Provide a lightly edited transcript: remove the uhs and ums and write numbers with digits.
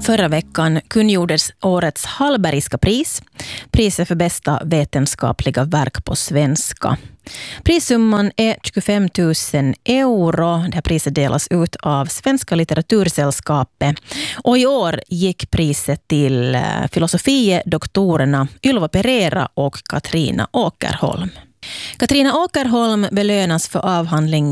Förra veckan kungjordes årets Hallbergska pris, priset för bästa vetenskapliga verk på svenska. Prissumman är 25 000 euro. Det här priset delas ut av Svenska litteratursällskapet. Och i år gick priset till filosofie-doktorerna Ylva Pereira och Katrina Åkerholm. Katrina Åkerholm belönas för avhandling